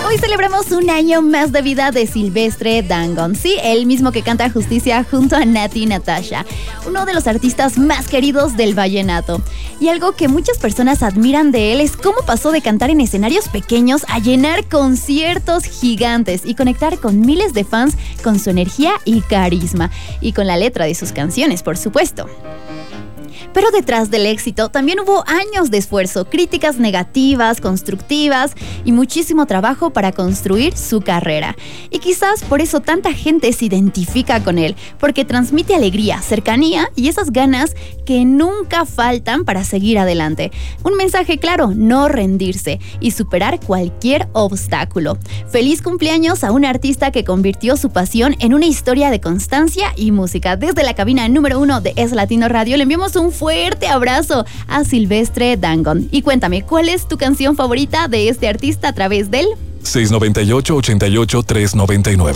Hoy celebramos un año más de vida de Silvestre Dangond. Sí, el mismo que canta Justicia junto a Nati Natasha, uno de los artistas más queridos del vallenato. Y algo que muchas personas admiran de él es cómo pasó de cantar en escenarios pequeños a llenar conciertos gigantes y conectar con miles de fans con su energía y carisma. Y con la letra de sus canciones, por supuesto. Pero detrás del éxito también hubo años de esfuerzo, críticas negativas, constructivas y muchísimo trabajo para construir su carrera. Y quizás por eso tanta gente se identifica con él, porque transmite alegría, cercanía y esas ganas que nunca faltan para seguir adelante. Un mensaje claro, no rendirse y superar cualquier obstáculo. Feliz cumpleaños a un artista que convirtió su pasión en una historia de constancia y música. Desde la cabina número 1 de Es Latino Radio le enviamos un fuerte abrazo a Silvestre Dangond. Y cuéntame, ¿cuál es tu canción favorita de este artista a través del 698-88-399?